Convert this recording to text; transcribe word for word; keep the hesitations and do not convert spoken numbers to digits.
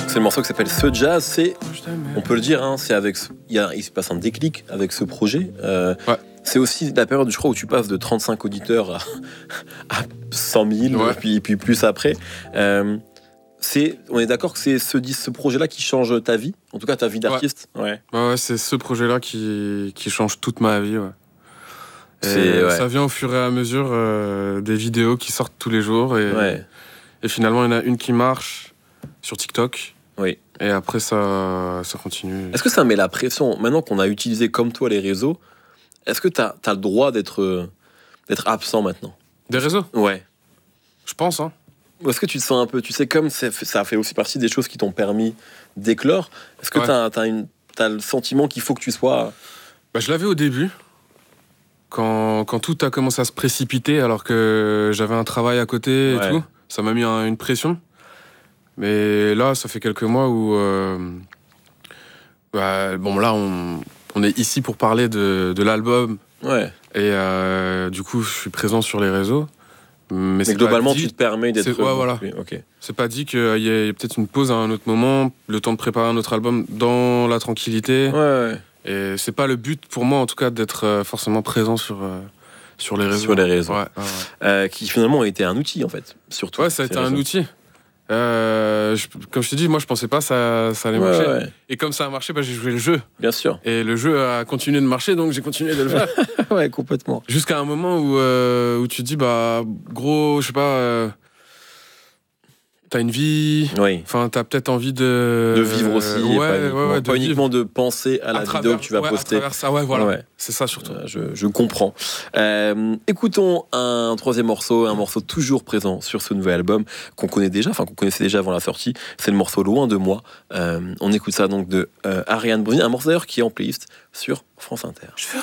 C'est le morceau qui s'appelle Ce Jazz. C'est, on peut le dire, hein, c'est avec, il, y a, il se passe un déclic avec ce projet. Euh, ouais. C'est aussi la période, je crois, où tu passes de trente-cinq auditeurs à, à cent mille, ouais. puis, puis plus après. Euh, c'est, on est d'accord que c'est ce, ce projet-là qui change ta vie, en tout cas ta vie d'artiste. Ouais, ouais. ouais, ouais c'est ce projet-là qui, qui change toute ma vie. Ouais. C'est, ouais. Ça vient au fur et à mesure euh, des vidéos qui sortent tous les jours. Et, ouais. et finalement, il y en a une qui marche sur TikTok. Oui. Et après, ça, ça continue. Est-ce que ça met la pression, maintenant qu'on a utilisé comme toi les réseaux, est-ce que tu as le droit d'être, d'être absent maintenant? Des réseaux? Ouais. Je pense, hein. Est-ce que tu te sens un peu, tu sais, comme ça fait aussi partie des choses qui t'ont permis d'éclore, est-ce que ouais. tu as, t'as une, t'as le sentiment qu'il faut que tu sois... Bah, je l'avais au début, quand, quand tout a commencé à se précipiter, alors que j'avais un travail à côté et ouais. tout. Ça m'a mis un, une pression. Mais là, ça fait quelques mois où... Euh, bah, bon, là, on, on est ici pour parler de, de l'album. Ouais. Et euh, du coup, je suis présent sur les réseaux. Mais, mais globalement, dit, tu te permets d'être... Ouais, voilà. Okay. C'est pas dit qu'il y ait peut-être une pause à un autre moment, le temps de préparer un autre album dans la tranquillité. Ouais, ouais. Et c'est pas le but pour moi, en tout cas, d'être forcément présent sur, euh, sur les réseaux. Sur les réseaux. Ouais, ouais, ouais. Euh, qui finalement a été un outil, en fait. Surtout. Ouais, ça a été un outil. Euh, je, comme je t'ai dit, moi je pensais pas que ça, ça allait ouais, marcher. Ouais. Et comme ça a marché, bah, j'ai joué le jeu. Bien sûr. Et le jeu a continué de marcher, donc j'ai continué de le faire. Ouais, complètement. Jusqu'à un moment où, euh, où tu te dis, bah, gros, je sais pas, euh, t'as une vie. Oui. Enfin, t'as peut-être envie de. De vivre aussi. Euh, ouais, pas uniquement, ouais, ouais, pas de uniquement vivre. de penser à la à vidéo travers, que tu vas ouais, poster. À travers ça, ouais, voilà. Ouais. C'est ça surtout. Euh, je, je comprends. Euh, écoutons un troisième morceau, un morceau toujours présent sur ce nouvel album qu'on connaît déjà, enfin qu'on connaissait déjà avant la sortie. C'est le morceau Loin de moi. Euh, on écoute ça donc de euh, Ariane Bozine, un morceau d'ailleurs qui est en playlist sur France Inter.